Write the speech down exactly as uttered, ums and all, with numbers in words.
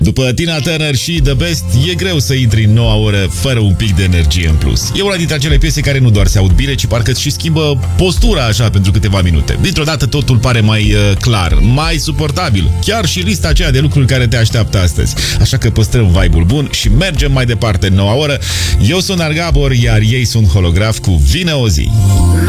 După Tina Turner și The Best, e greu să intri în noua oră fără un pic de energie în plus. E una dintre acele piese care nu doar se aud bine, ci parcă și schimbă postura așa pentru câteva minute. Dintr-o dată totul pare mai uh, clar, mai suportabil. Chiar și lista aceea de lucruri care te așteaptă astăzi. Așa că păstrăm vibe-ul bun și mergem mai departe în noua oră. Eu sunt Argabor, iar ei sunt Holograf cu Vine o zi.